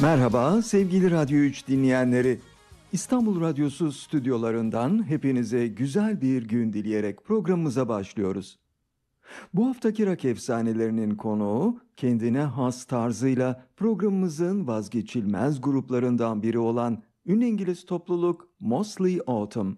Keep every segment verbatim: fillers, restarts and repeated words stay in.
Merhaba sevgili Radyo üç dinleyenleri. İstanbul Radyosu stüdyolarından hepinize güzel bir gün dileyerek programımıza başlıyoruz. Bu haftaki rock efsanelerinin konuğu kendine has tarzıyla programımızın vazgeçilmez gruplarından biri olan ünlü İngiliz topluluk Mosley Autumn.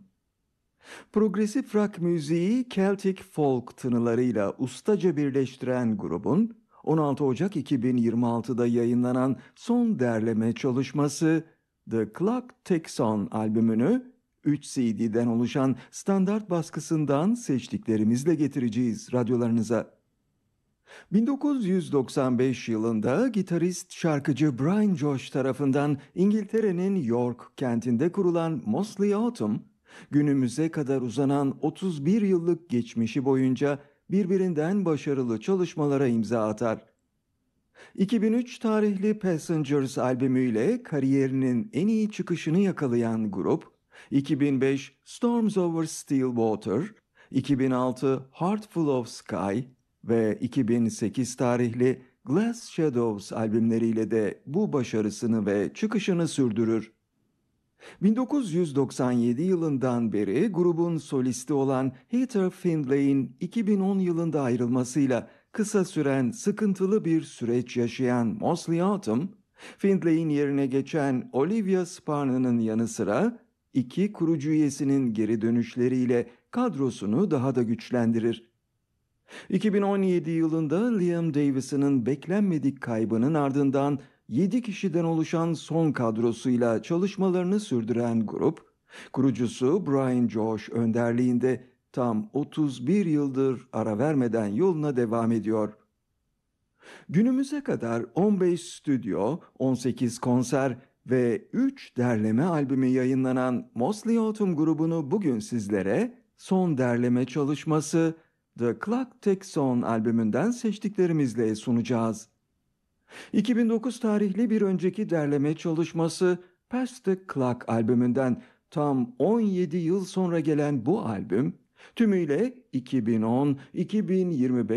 Progresif rock müziği Celtic folk tınılarıyla ustaca birleştiren grubun on altı Ocak iki bin yirmi altıda yayınlanan son derleme çalışması The Clock Ticks On albümünü üç C D'den oluşan standart baskısından seçtiklerimizle getireceğiz radyolarınıza. bin dokuz yüz doksan beş yılında gitarist şarkıcı Brian Josh tarafından İngiltere'nin York kentinde kurulan Mosley Autumn, günümüze kadar uzanan otuz bir yıllık geçmişi boyunca birbirinden başarılı çalışmalara imza atar. iki bin üç tarihli Passengers albümüyle kariyerinin en iyi çıkışını yakalayan grup, iki bin beş Storms Over Still Water, iki bin altı Heart Full of Sky ve iki bin sekiz tarihli Glass Shadows albümleriyle de bu başarısını ve çıkışını sürdürür. bin dokuz yüz doksan yedi yılından beri grubun solisti olan Heather Findlay'in iki bin on yılında ayrılmasıyla kısa süren sıkıntılı bir süreç yaşayan Mosley Autumn, Findlay'in yerine geçen Olivia Sparna'nın yanı sıra iki kurucu üyesinin geri dönüşleriyle kadrosunu daha da güçlendirir. iki bin on yedi yılında Liam Davison'ın beklenmedik kaybının ardından yedi kişiden oluşan son kadrosuyla çalışmalarını sürdüren grup, kurucusu Brian Josh önderliğinde tam otuz bir yıldır ara vermeden yoluna devam ediyor. Günümüze kadar on beş stüdyo, on sekiz konser ve üç derleme albümü yayınlanan Mosley Autumn grubunu bugün sizlere son derleme çalışması The Clock Ticks On albümünden seçtiklerimizle sunacağız. iki bin dokuz tarihli bir önceki derleme çalışması Past the Clock albümünden tam on yedi yıl sonra gelen bu albüm, tümüyle iki bin on-iki bin yirmi beş